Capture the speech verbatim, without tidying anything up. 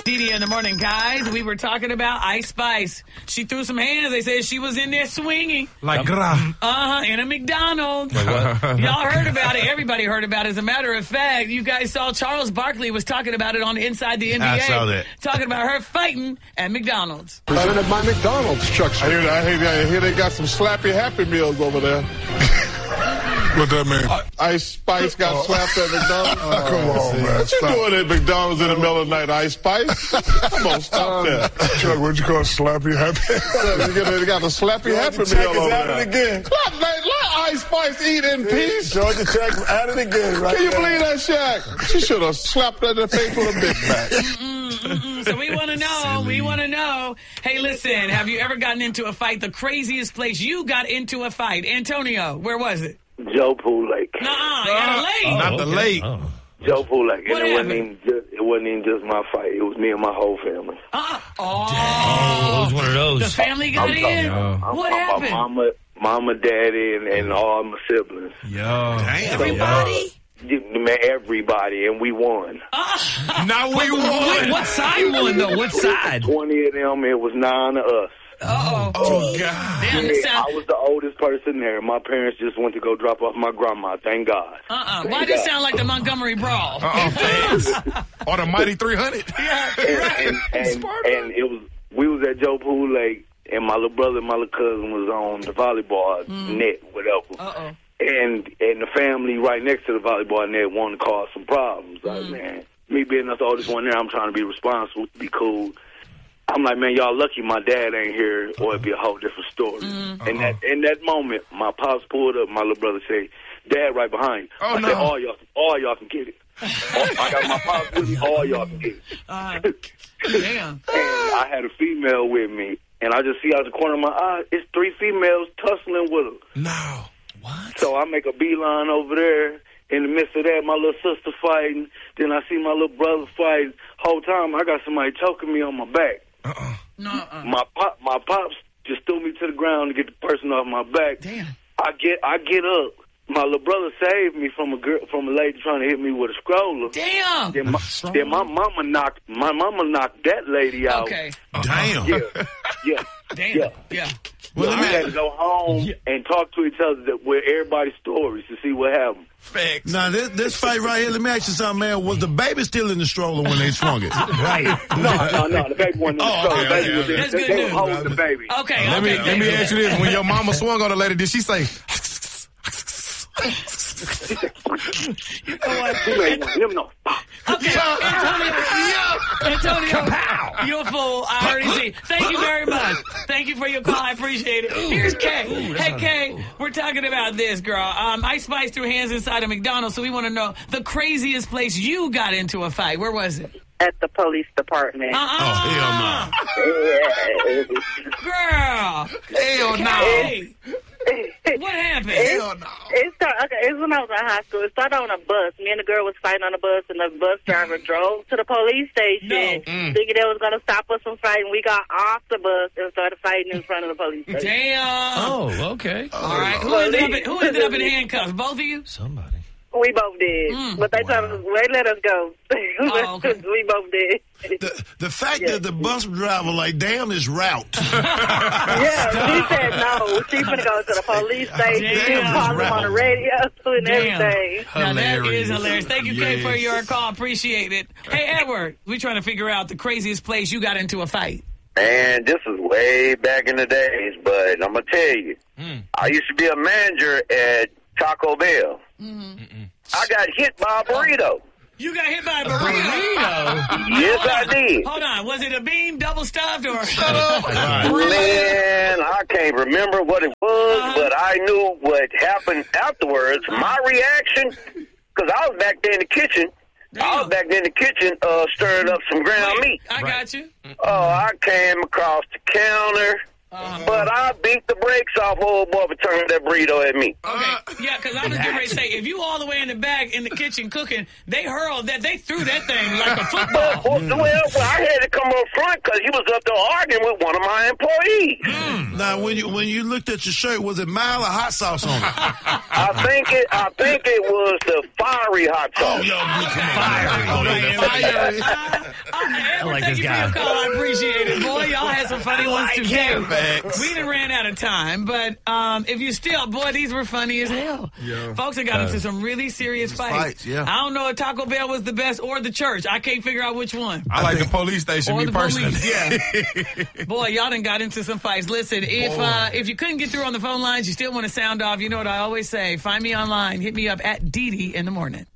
D D in the morning, guys. We were talking about Ice Spice. She threw some hands. They said she was in there swinging. Like gra. Uh-huh, in a McDonald's. Y'all heard about it. Everybody heard about it. As a matter of fact, you guys saw Charles Barkley was talking about it on Inside the N B A. I saw that. Talking about her fighting at McDonald's. Presented by McDonald's, Chuck. I hear, I, hear, I hear they got some slappy Happy Meals over there. What that mean? Uh, Ice Spice got oh. slapped at McDonald's. Oh, come on, man. What Stop. you doing at McDonald's in the middle of the night, Ice Spice? Come on, stop that. Chuck, what'd you call it? Slappy Happy? They got a slappy Happy Meal Check over is at there. it again. Let, let, let Ice Spice eat in peace. Georgia Tech at it again, right? Can you now. believe that, Shaq? She should have slapped her in the face with a Big Mac. Mm-mm. So we want to know, Silly. we want to know, hey, listen, have you ever gotten into a fight? The craziest place you got into a fight. Antonio, where was it? Joe Pool Lake. Nuh-uh, in L A. Oh, not the lake. Oh. Joe Pool Lake. What and it wasn't, happened? even just, it wasn't even just my fight. It was me and my whole family. Uh-uh. Oh, Oh, it was one of those. the family got I'm in? talking, Oh. I'm What talking happened? about mama, mama, daddy, and, and all my siblings. Yo. Damn. Everybody? You- Man, everybody, and we won. Uh-uh. Now we Wait, won. what side won, though? What side? twenty of them, it was nine of us. Uh-oh. Oh, God. Damn, this Yeah, sound, I was the oldest person there. My parents just went to go drop off my grandma. Thank God. uh-uh. Thank Why does it God. sound like the Montgomery Brawl? Uh-uh, fans. Or the Mighty three hundred. Yeah, And, right. and, and, and it was we was at Joe Pool Lake, and my little brother and my little cousin was on the volleyball net, whatever. Uh-oh. And and the family right next to the volleyball net wanted to cause some problems. Like, man, me being the oldest one there, I'm trying to be responsible, be cool. I'm like, man, y'all lucky my dad ain't here, or it'd be a whole different story. And that in that moment, my pops pulled up. My little brother say, "Dad, right behind you." Oh, I no. said, all y'all, all y'all can get it. All, I got my pops with me. All y'all can get it. Uh, damn. And I had a female with me, and I just see out the corner of my eye, it's three females tussling with her. No. So I make a beeline over there. In the midst of that, my little sister fighting. Then I see my little brother fighting. Whole time, I got somebody choking me on my back. Uh-uh. No, uh. My pop, my pops just threw me to the ground to get the person off my back. Damn. I get, I get up. My little brother saved me from a girl, from a lady trying to hit me with a stroller. Damn. Then my, then my mama knocked, my mama knocked that lady out. Okay. Damn. Yeah, yeah, Damn. yeah. Yeah. Well, we let had me to go home and talk to each other that, with everybody's stories to see what happened. facts. Now, this, this fight right here, let me ask you something, man. Was the baby still in the stroller when they swung it? Right. No, no, no. The baby wasn't in the Oh, stroller. okay, The baby okay, was in. okay. That's They, good they news. was holding the baby. Okay. Let me okay. let me thank ask you this: when your mama swung on the lady, did she say? You know what? He made one. Let me know. Okay, Antonio, Antonio, you're a fool. I already see. Thank you very much. Thank you for your call. I appreciate it. Here's Kay. Hey, Kay, we're talking about this, girl. Um, Ice Spice threw hands inside of McDonald's, so we want to know the craziest place you got into a fight. Where was it? At the police department. Uh-uh. Oh, hell no. Girl. Hell no. Hey, what happened? Hell no. It started, okay, it was when I was in high school. It started on a bus. Me and the girl was fighting on the bus, and the bus driver drove to the police station, No. Mm. thinking they was going to stop us from fighting. We got off the bus and started fighting in front of the police station. Damn. Oh, okay. All right. Who ended, up in, who ended up in handcuffs? Both of you? Somebody. We both did. Mm. But they told us, they let us go. Oh, okay. We both did. The, the fact Yeah. that the bus driver like damn this route. Yeah, she said no. She finna go to the police station. She Damn. was calling them on the radio and Damn. everything. Now that is Hilarious. hilarious. Thank you, Kay, for Yes. your call. Appreciate it. Hey, Edward, we're trying to figure out the craziest place you got into a fight. Man, this is way back in the days, but I'm going to tell you. I used to be a manager at Taco Bell. I got hit by a burrito. You got hit by a burrito. Yes, I did. Hold on. Was it a beam double stuffed or? Man, I can't remember what it was, Uh-huh. but I knew what happened afterwards. My reaction, because I was back there in the kitchen. I was back there in the kitchen uh, stirring up some ground Wait, meat. I got you. Oh, I came across the counter, Uh-huh. but I beat the brakes off old boy for turning that burrito burrito at me. Okay, yeah, because I was getting ready to say, if you all the way in the back in the kitchen cooking, they hurled that, they threw that thing like a football. Well, well, well I had to come up front because he was up there arguing with one of my employees. Mm. Now, when you when you looked at your shirt, was it mild or hot sauce on it? I think it. I think it was the fiery hot sauce. Oh, yo, Fiery. Oh, yeah, fiery. I like thank this you guy. for your call. I appreciate it. Boy, y'all had some funny ones like today. him. Facts. We done ran out of time, but um, if you still, boy, these were funny as hell. Yeah. Folks have got into some really serious fights. fights, yeah. I don't know if Taco Bell was the best or the church. I can't figure out which one. I like the police station, Or me the personally. police, yeah. Boy, y'all done got into some fights. Listen, if uh, if you couldn't get through on the phone lines, you still want to sound off, you know what I always say. Find me online. Hit me up at Dee Dee in the morning.